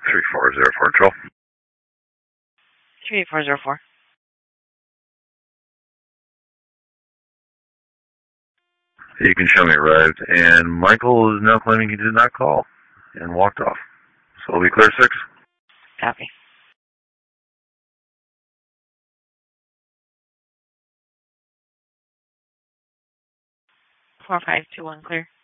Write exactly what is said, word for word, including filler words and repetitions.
three four zero four, control. three eight four zero four. You can show me arrived, and Michael is now claiming he did not call and walked off. So we'll be clear six. Copy. four five two one clear.